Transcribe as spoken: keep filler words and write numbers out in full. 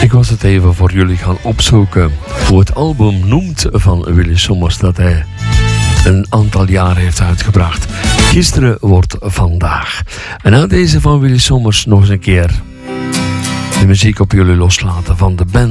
Ik was het even voor jullie gaan opzoeken hoe het album noemt van Willy Sommers dat hij een aantal jaren heeft uitgebracht. Gisteren wordt vandaag. En na deze van Willy Sommers nog eens een keer de muziek op jullie loslaten van de band